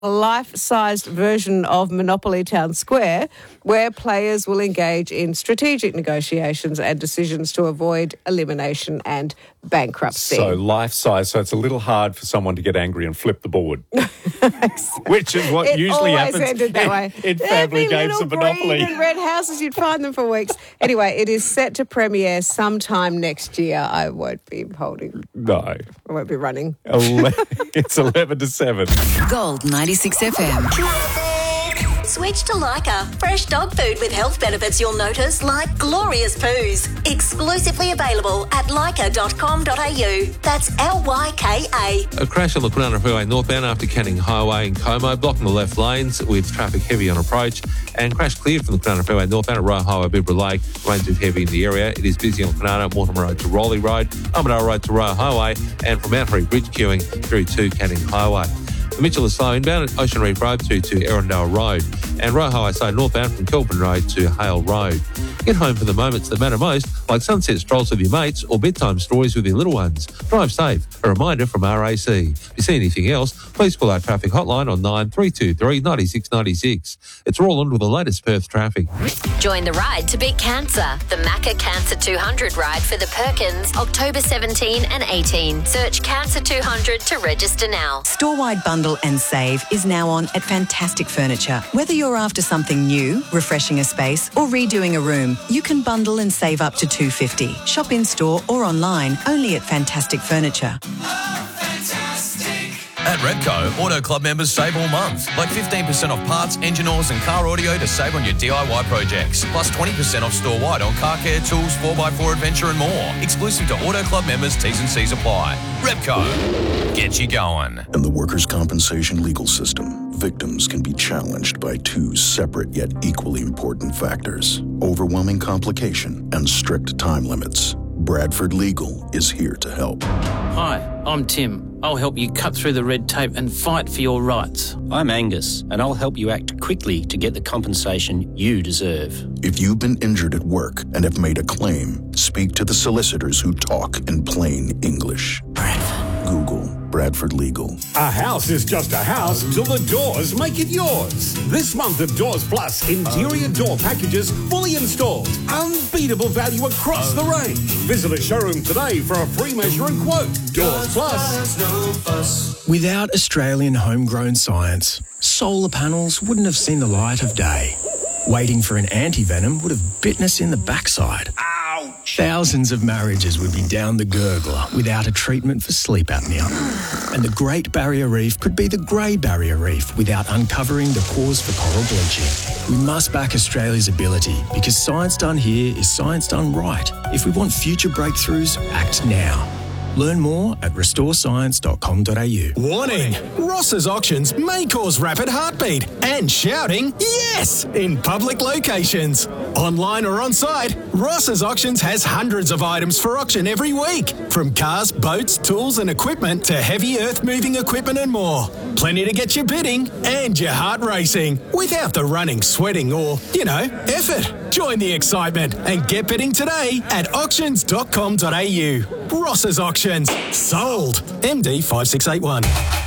a life-sized version of Monopoly Town Square where players will engage in strategic negotiations and decisions to avoid elimination and bankruptcy. So life-size, so it's a little hard for someone to get angry and flip the board, which is what usually happens ended that way. in family games of Monopoly. Green and red houses, you'd find them for weeks. Anyway, it is set to premiere sometime next year. I won't be holding. No. I won't be running. It's 11 to 7. Gold 96 FM. Switch to Leica. Fresh dog food with health benefits you'll notice, like glorious poos. Exclusively available at leica.com.au. That's Lyka. A crash on the Kwinana Freeway northbound after Canning Highway in Como, blocking the left lanes with traffic heavy on approach. And crash cleared from the Kwinana Freeway northbound at Royal Highway, Bibra Lake. Rain too heavy in the area. It is busy on Kwinana, Mortimer Road to Rowley Road, Armadale Road to Royal Highway, and from Mount Harry Bridge queuing through to Canning Highway. The Mitchell is slow inbound at Ocean Reef Road through to Erindale Road, and Royal Highway side northbound from Kelvin Road to Hale Road. Get home for the moments that matter most, like sunset strolls with your mates or bedtime stories with your little ones. Drive safe. A reminder from RAC. If you see anything else, please call our traffic hotline on 9323 96 96. It's Roland with the latest Perth traffic. Join the ride to beat cancer. The Macca Cancer 200 ride for the Perkins, October 17 and 18. Search Cancer 200 to register now. Store-wide bundle and save is now on at Fantastic Furniture. Whether you're after something new, refreshing a space, or redoing a room, you can bundle and save up to $250. Shop in store or online, only at Fantastic Furniture. At Repco, Auto Club members save all month. Like 15% off parts, engine oils and car audio to save on your DIY projects. Plus 20% off store-wide on car care, tools, 4x4 adventure and more. Exclusive to Auto Club members, T's and C's apply. Repco, get you going. In the workers' compensation legal system, victims can be challenged by two separate yet equally important factors: overwhelming complication and strict time limits. Bradford Legal is here to help. Hi, I'm Tim. I'll help you cut through the red tape and fight for your rights. I'm Angus, and I'll help you act quickly to get the compensation you deserve. If you've been injured at work and have made a claim, speak to the solicitors who talk in plain English. Google Bradford Legal. A house is just a house till the doors make it yours. This month of Doors Plus, interior door packages fully installed. Unbeatable value across the range. Visit a showroom today for a free measure and quote. Doors Plus. Without Australian homegrown science, solar panels wouldn't have seen the light of day. Waiting for an anti-venom would have bitten us in the backside. Ouch! Thousands of marriages would be down the gurgler without a treatment for sleep apnea. And the Great Barrier Reef could be the Grey Barrier Reef without uncovering the cause for coral bleaching. We must back Australia's ability because science done here is science done right. If we want future breakthroughs, act now. Learn more at restorescience.com.au. Warning! Ross's auctions may cause rapid heartbeat and shouting yes in public locations. Online or on site, Ross's auctions has hundreds of items for auction every week. From cars, boats, tools and equipment to heavy earth-moving equipment and more. Plenty to get you bidding and your heart racing without the running, sweating or, effort. Join the excitement and get bidding today at auctions.com.au. Ross's Auctions. Sold. MD 5681.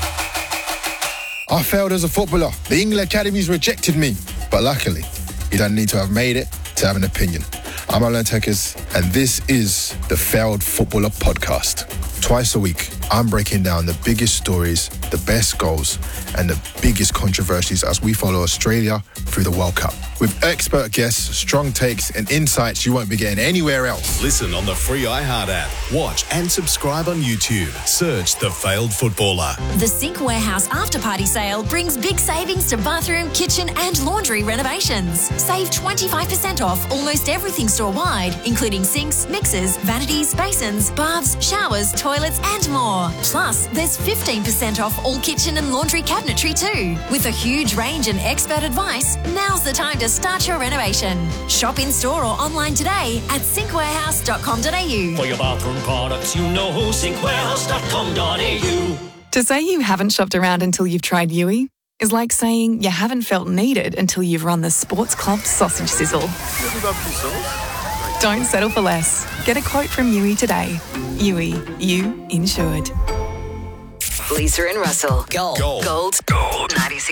I failed as a footballer. The England Academies rejected me. But luckily, you don't need to have made it to have an opinion. I'm Alan Tekers, and this is the Failed Footballer Podcast. Twice a week, I'm breaking down the biggest stories, the best goals, and the biggest controversies as we follow Australia through the World Cup. With expert guests, strong takes, and insights you won't be getting anywhere else. Listen on the free iHeart app. Watch and subscribe on YouTube. Search The Failed Footballer. The Sink Warehouse After Party Sale brings big savings to bathroom, kitchen and laundry renovations. Save 25% off almost everything store-wide, including sinks, mixers, vanities, basins, baths, showers, toilets and more. Plus, there's 15% off all kitchen and laundry cabinetry too. With a huge range and expert advice, now's the time to start your renovation. Shop in store or online today at sinkwarehouse.com.au. For your bathroom products, sinkwarehouse.com.au. To say you haven't shopped around until you've tried Yui is like saying you haven't felt needed until you've run the Sports Club sausage sizzle. Don't settle for less. Get a quote from Yui today. Yui, you insured. Lisa and Russell. Gold. 96.